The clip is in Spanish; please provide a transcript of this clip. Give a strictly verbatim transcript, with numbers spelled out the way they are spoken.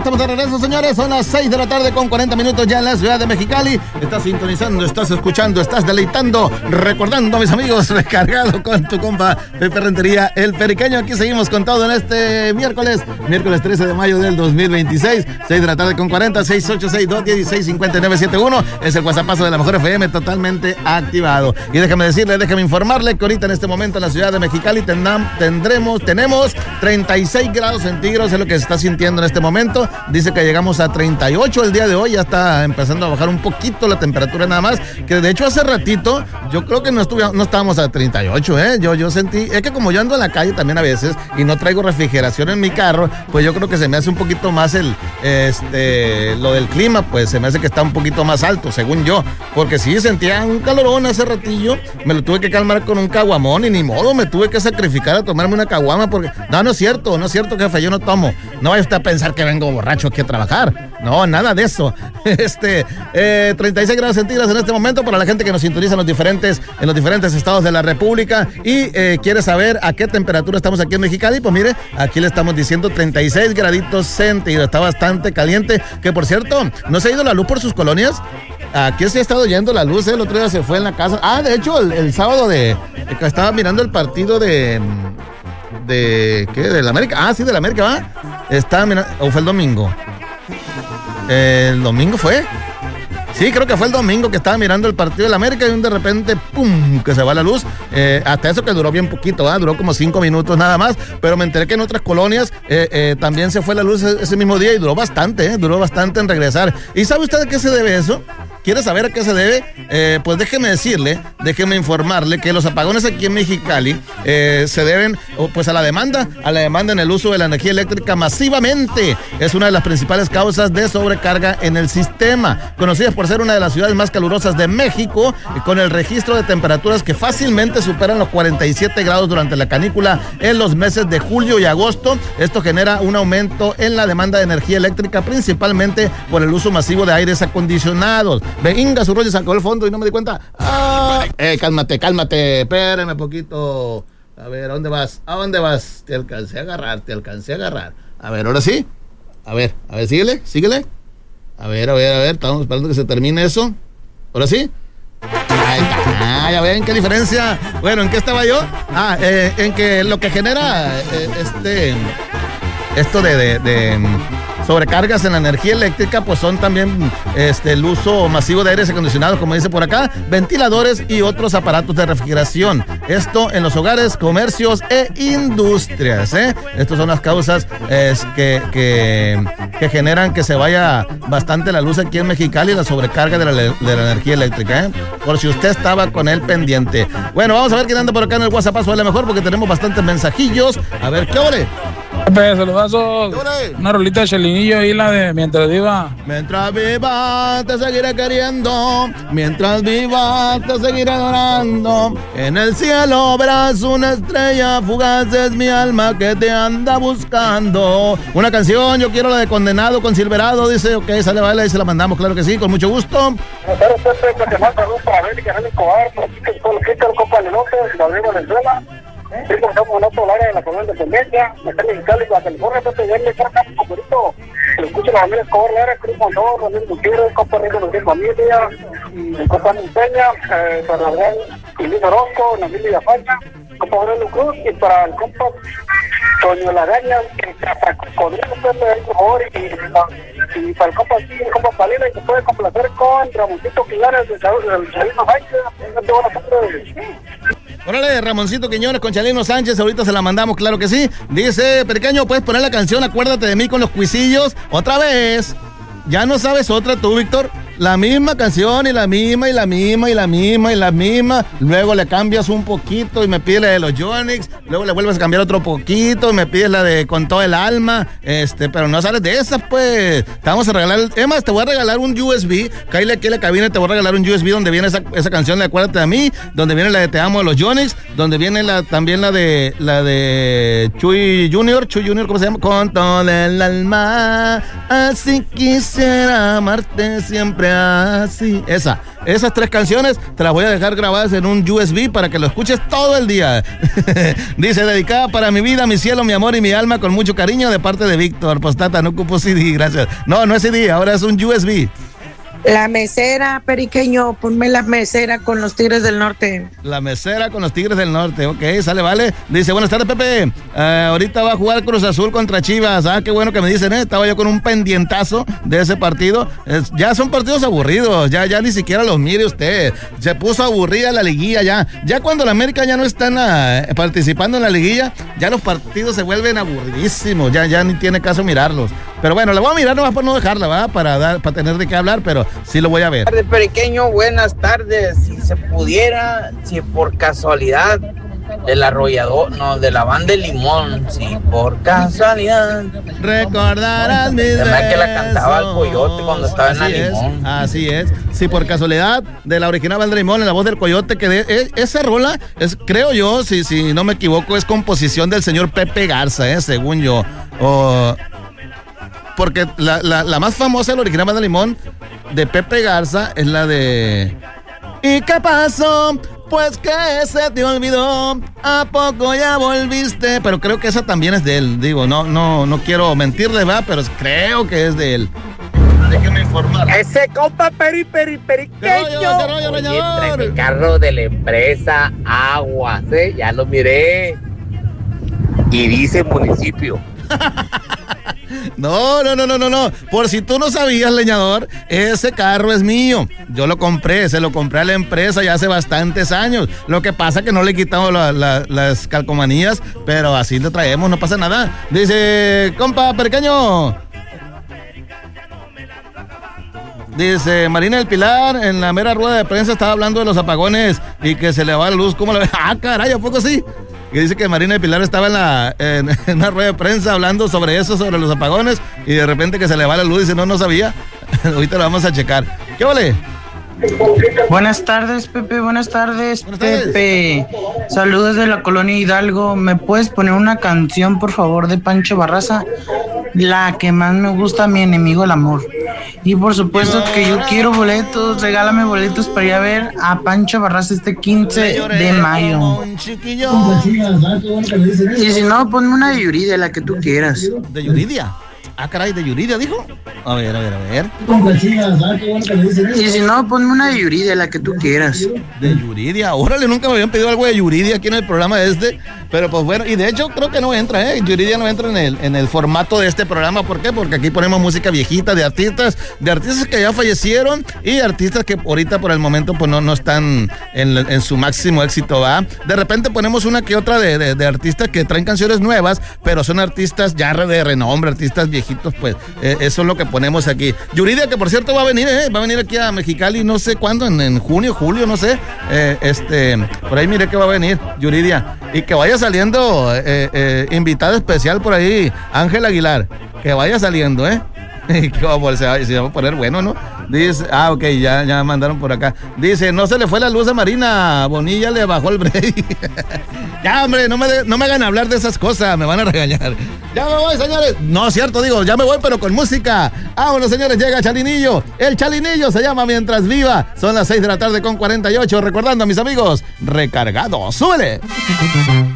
estamos de regreso, señores. Son las seis de la tarde con cuarenta minutos ya en la ciudad de Mexicali. Estás sintonizando, estás escuchando, estás deleitando, recordando, mis amigos, recargado con tu compa Pepe Rentería, el Periqueño. Aquí seguimos con todo en este miércoles, miércoles trece de mayo del dos mil veintiséis, seis de la tarde con cuarenta, seis ocho seis, dos uno seis, cinco nueve siete uno. Es el WhatsAppazo de la Mejor F M totalmente activado. Y déjame decirle, déjame informarle que ahorita en este momento en la ciudad de Mexicali tendrán, tendremos, tenemos treinta y seis grados centígrados, es lo que se está sintiendo en este momento. Dice que llegamos a treinta y ocho el día de hoy, ya está empezando a bajar un poquito la temperatura nada más, que de hecho hace ratito yo creo que no estuve, no estábamos a treinta y ocho, ¿eh? Yo, yo sentí, es que como yo ando en la calle también a veces y no traigo refrigeración en mi carro, pues yo creo que se me hace un poquito más el, este, lo del clima, pues se me hace que está un poquito más alto, según yo, porque sí sentía un calorón hace ratillo, me lo tuve que calmar con un caguamón y ni modo, me tuve que sacrificar a tomarme una caguama porque, no, no es cierto, no es cierto, jefe, yo no tomo, no vaya usted a pensar que vengo borracho aquí a trabajar, no, nada de eso. Este, eh, treinta y seis grados centígrados en este momento para la gente que nos sintoniza en los diferentes, en los diferentes estados de la República y eh, quiere saber a qué temperatura estamos aquí en Mexicali, pues mire, aquí le estamos diciendo treinta y seis graditos centígrados, está bastante caliente, que por cierto, ¿no se ha ido la luz por sus colonias? Aquí se ha estado yendo la luz, ¿eh? El otro día se fue en la casa, ah, de hecho, el, el sábado de, que estaba mirando el partido de... de ¿qué? ¿Del América? Ah, sí, del América, ¿va? Estaba mirando, o fue el domingo. ¿El domingo fue? Sí, creo que fue el domingo que estaba mirando el partido del América y de repente, ¡pum!, que se va la luz. Eh, hasta eso que duró bien poquito, ¿eh? Duró como cinco minutos nada más, pero me enteré que en otras colonias eh, eh, también se fue la luz ese mismo día y duró bastante, ¿eh? Duró bastante en regresar. ¿Y sabe usted a qué se debe eso? ¿Quiere saber a qué se debe? Eh, pues déjeme decirle, déjeme informarle que los apagones aquí en Mexicali eh, se deben pues a la demanda, a la demanda en el uso de la energía eléctrica masivamente. Es una de las principales causas de sobrecarga en el sistema, conocidas por ser una de las ciudades más calurosas de México, con el registro de temperaturas que fácilmente superan los cuarenta y siete grados durante la canícula en los meses de julio y agosto. Esto genera un aumento en la demanda de energía eléctrica, principalmente por el uso masivo de aires acondicionados. Venga, su rollo sacó el fondo y no me di cuenta. Ah, eh, cálmate, cálmate, espérame poquito. A ver, ¿a dónde vas? ¿A dónde vas? Te alcancé a agarrar, te alcancé a agarrar. A ver, ahora sí. A ver, a ver, síguele, síguele. A ver, a ver, a ver, estamos esperando que se termine eso. ¿Ahora sí? Ahí está, ah, ya ven qué diferencia. Bueno, ¿en qué estaba yo? Ah, eh, en que lo que genera eh, este... Esto de... de, de sobrecargas en la energía eléctrica, pues son también este, el uso masivo de aires acondicionados, como dice por acá, ventiladores y otros aparatos de refrigeración. Esto en los hogares, comercios e industrias, ¿eh? Estas son las causas es, que, que, que generan que se vaya bastante la luz aquí en Mexicali, la sobrecarga de la, de la energía eléctrica, ¿eh? Por si usted estaba con el pendiente. Bueno, vamos a ver quién anda por acá en el WhatsApp, suele mejor porque tenemos bastantes mensajillos. A ver, ¿qué ole? Pepe, saludazos. Una rolita de Chelinillo ahí, la de Mientras Viva. Mientras viva te seguiré queriendo, mientras viva te seguiré adorando. En el cielo verás una estrella fugaz, es mi alma que te anda buscando. Una canción, yo quiero la de Condenado con Silverado. Dice, ok, sale, vale, y se la mandamos, claro que sí, con mucho gusto. Pero Pepe, te manda luz para ver y que sale Escobar, que todo lo que el copa de López, la de Venezuela. Sí, por ejemplo, en otro área de la Colonia Independencia, me está en Mexicali, Baja California, Pepe, ya le saca un poquito. Lo escucho la familia Escobar, Lara, Cruz Montón, Ramírez Gutiérrez, Copa Rico de la Familia, el Copa Monteña, eh, para Adrián y Luis Orozco, Namil Villafaña, Copa Aurelio Cruz, y para el Copa Toño Lagaña, que hasta Cocodrilo, Pepe, ahí por favor, y, y para el Copa aquí, el Copa Palina, y se puede complacer con Ramoncito Quiñones, del Chalino Sánchez, de buenas tardes. Órale, Ramoncito Quiñones con Chalino Sánchez, ahorita se la mandamos, claro que sí. Dice, Periqueño, ¿puedes poner la canción Acuérdate de mí con los cuisillos? Otra vez. ¿Ya no sabes otra tú, Víctor? La misma canción y la misma y la misma y la misma y la misma. Luego le cambias un poquito y me pides la de los Yonix. Luego le vuelves a cambiar otro poquito y me pides la de Con Todo el Alma. Este, pero no sales de esas, pues. Te vamos a regalar. Es más, te voy a regalar un U S B. Cállate aquí en la cabina y te voy a regalar un U S B donde viene esa, esa canción de Acuérdate de mí. Donde viene la de Te Amo de los Yonix. Donde viene la, también la de la de Chuy Junior. Chuy Junior, ¿cómo se llama? Con todo el alma. Así quisiera amarte siempre así. Esa, esas tres canciones te las voy a dejar grabadas en un U S B para que lo escuches todo el día. Dice, dedicada para mi vida, mi cielo, mi amor y mi alma, con mucho cariño, de parte de Víctor. Postata, no ocupo C D, gracias. No, no es C D, ahora es un U S B. La mesera, periqueño, ponme la mesera con los Tigres del Norte. La mesera con los Tigres del Norte, ok, sale, vale. Dice, buenas tardes, Pepe. Uh, ahorita va a jugar Cruz Azul contra Chivas. Ah, qué bueno que me dicen, ¿eh? Estaba yo con un pendientazo de ese partido. Es, ya son partidos aburridos, ya, ya ni siquiera los mire usted. Se puso aburrida la liguilla ya. Ya cuando la América ya no están uh, participando en la liguilla, ya los partidos se vuelven aburridísimos. Ya, ya ni tiene caso mirarlos. Pero bueno, la voy a mirar nomás por no dejarla, ¿va? Para, dar, para tener de qué hablar, pero sí lo voy a ver. Buenas tardes, Periqueño, buenas tardes. Si se pudiera, si por casualidad del arrollador, no, de la banda de Limón, si por casualidad recordarás mis besos. Además que la cantaba el Coyote cuando estaba así en la es, Limón. Así es. Si por casualidad de la original banda de Limón, en la voz del Coyote, que de, es, esa rola es, creo yo, si, si no me equivoco, es composición del señor Pepe Garza, eh, según yo. O porque la, la, la más famosa de la original banda de Limón de Pepe Garza es la de ¿y qué pasó? Pues que se te olvidó, ¿a poco ya volviste? Pero creo que esa también es de él, digo, no, no, no quiero mentirle, va, pero creo que es de él. Déjeme informar. Ese compa peri peri periqueño. Oye, trae el carro de la empresa Aguas, ¿eh? Ya lo miré. Y dice municipio. No, no, no, no, no, no. Por si tú no sabías, leñador, ese carro es mío. Yo lo compré, se lo compré a la empresa ya hace bastantes años. Lo que pasa es que no le quitamos la, la, las calcomanías, pero así lo traemos, no pasa nada. Dice, compa pequeño. Dice, Marina del Pilar, en la mera rueda de prensa estaba hablando de los apagones y que se le va la luz. ¿Cómo lo ve? Ah, caray, ¿a poco sí? Que dice que Marina del Pilar estaba en la en, en una rueda de prensa hablando sobre eso, sobre los apagones, y de repente que se le va la luz, dice, no, no sabía. Ahorita lo vamos a checar. ¿Qué vale? Buenas tardes, Pepe, buenas tardes, buenas tardes. Pepe. Saludos de la colonia Hidalgo. ¿Me puedes poner una canción, por favor, de Pancho Barraza? La que más me gusta, Mi enemigo el amor. Y por supuesto que yo quiero boletos, regálame boletos para ir a ver a Pancho Barraza este quince de mayo. Y si no, ponme una de Yuridia, la que tú quieras. ¿De Yuridia? Ah, caray, ¿de Yuridia dijo? A ver, a ver, a ver. Y si no, ponme una de Yuridia, la que tú quieras. De Yuridia, órale, nunca me habían pedido algo de Yuridia aquí en el programa este. Pero pues bueno, y de hecho creo que no entra, ¿eh? Yuridia no entra en el, en el formato de este programa. ¿Por qué? Porque aquí ponemos música viejita de artistas, de artistas que ya fallecieron y artistas que ahorita por el momento pues no, no están en, en su máximo éxito, ¿va? De repente ponemos una que otra de, de, de artistas que traen canciones nuevas, pero son artistas ya de renombre, artistas viejitos, pues eh, eso es lo que ponemos aquí. Yuridia, que por cierto va a venir, ¿eh? Va a venir aquí a Mexicali, no sé cuándo, en, en junio, julio, no sé. Eh, este, por ahí miré que va a venir Yuridia. Y que vaya saliendo eh, eh, invitada especial por ahí, Ángel Aguilar. Que vaya saliendo, ¿eh? Que va, se, va, se va a poner bueno, ¿no? Dice, ah, ok, ya, ya mandaron por acá. Dice, no se le fue la luz a Marina, Bonilla le bajó el break. Ya, hombre, no me, de, no me hagan hablar de esas cosas, me van a regañar. Ya me voy, señores. No, cierto, digo, ya me voy, pero con música. Ah, bueno, señores, llega Chalinillo. El Chalinillo se llama Mientras Viva. Son las seis de la tarde con cuarenta y ocho. Recordando a mis amigos, recargado. ¡Súbele!